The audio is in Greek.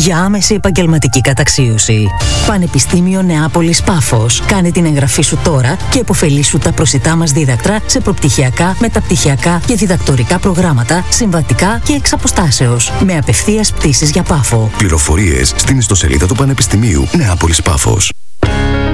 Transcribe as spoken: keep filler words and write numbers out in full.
για άμεση επαγγελματική καταξίωση. Πανεπιστήμιο Νεάπολης Πάφος. Κάνε την εγγραφή σου τώρα και επωφελήσου τα προσιτά μας δίδακτρα σε προπτυχιακά, μεταπτυχιακά και διδακτορικά προγράμματα, συμβατικά και εξ αποστάσεως, με απευθείας πτήσεις για Πάφο. Πληροφορίες στην ιστοσελίδα του Πανεπιστημίου Νεάπολης Πάφος.